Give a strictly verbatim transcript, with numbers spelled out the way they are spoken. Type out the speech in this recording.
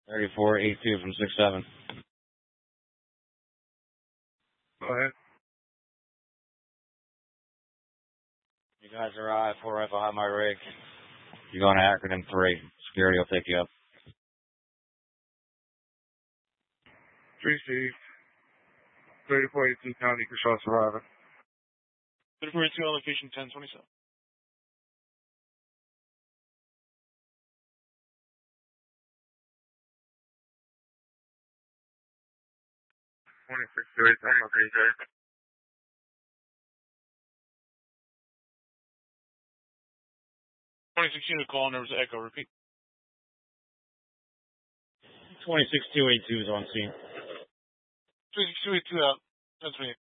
thirty-four eighty-two from six seven. Go ahead. You guys are I four right behind my rig. You're going to acronym three. Security will take you up. Three Steve. thirty-four eighty-two County, Kershaw survivor. thirty-four eighty-two on location ten twenty-seven. twenty-six two eighty-two, okay, twenty-six unit call, and there was an echo. Repeat. twenty-six two eighty-two is on scene. twenty-six two eighty-two out. ten twenty-eight.